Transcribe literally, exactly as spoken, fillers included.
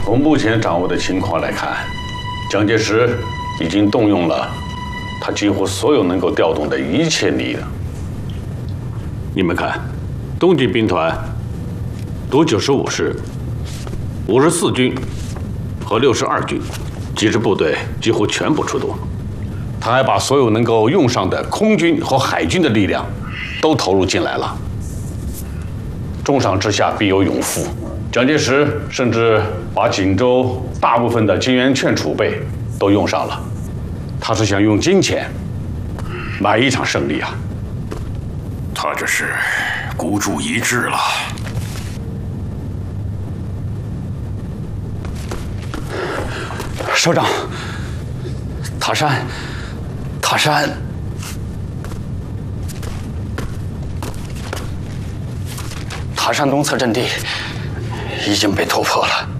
从目前掌握的情况来看，蒋介石已经动用了他几乎所有能够调动的一切力量。你们看，东进兵团独九十五师、五十四军和六十二军几支部队几乎全部出动，他还把所有能够用上的空军和海军的力量都投入进来了。重赏之下必有勇夫。蒋介石甚至把锦州大部分的金圆券储备都用上了，他是想用金钱买一场胜利啊！ 他这是孤注一掷了。 首长，塔山，塔山，塔山东侧阵地已经被突破了。